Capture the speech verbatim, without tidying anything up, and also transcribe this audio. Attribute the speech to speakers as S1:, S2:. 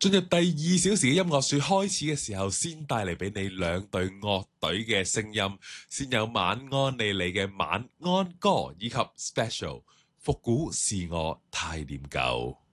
S1: 進入第二小時嘅音樂樹開始嘅時候，先帶嚟俾你兩隊樂隊嘅聲音，先有晚安莉莉嘅晚安歌，以及 Special 復古是我太念舊。